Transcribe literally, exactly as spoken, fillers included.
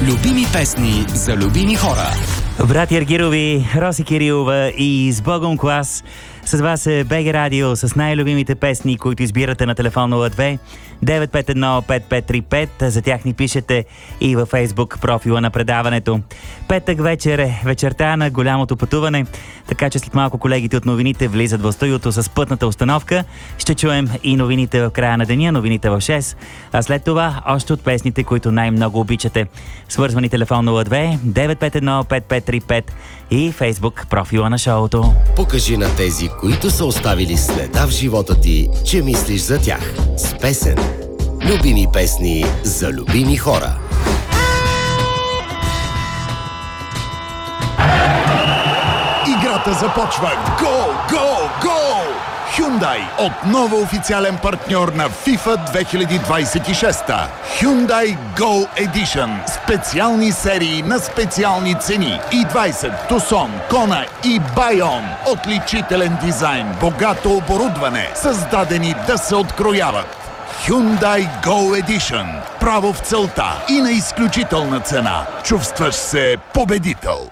Любими песни за любими хора. Братя Аргирови, Роси Кирилова и с Богом клас. С вас е БГ Радио с най-любимите песни, които избирате на телефон нула две девет пет едно пет пет три пет. За тях ни пишете и във Фейсбук профила на предаването. Петък вечер е вечерта на голямото пътуване, така че след малко колегите от новините влизат в студиото с пътната установка. Ще чуем и новините в края на деня, новините в шест, а след това още от песните, които най-много обичате. Свързвани телефон нула две девет пет едно пет пет три пет и Фейсбук профила на шоуто. Покажи на тези, които са оставили следа в живота ти, че мислиш за тях. С песен. Любими песни за любими хора. Играта започва. Гол, гол, гол! Hyundai отново официален партньор на FIFA две хиляди двадесет и шеста. Hyundai Go Edition. Специални серии на специални цени. и двадесет, Tucson, Kona и Bayon. Отличителен дизайн, богато оборудване, създадени да се открояват. Hyundai Go Edition. Право в целта и на изключителна цена. Чувстваш се победител.